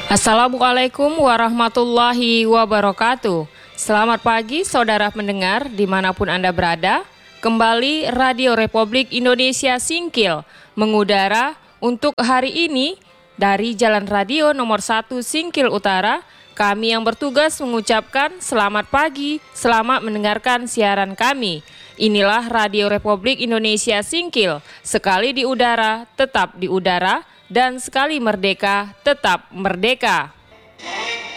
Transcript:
Assalamualaikum warahmatullahi wabarakatuh. Selamat pagi saudara pendengar dimanapun Anda berada. Kembali Radio Republik Indonesia Singkil mengudara untuk hari ini dari Jalan Radio nomor 1 Singkil Utara. Kami yang bertugas mengucapkan selamat pagi, selamat mendengarkan siaran kami. Inilah Radio Republik Indonesia Singkil, sekali di udara, tetap di udara, dan sekali merdeka, tetap merdeka.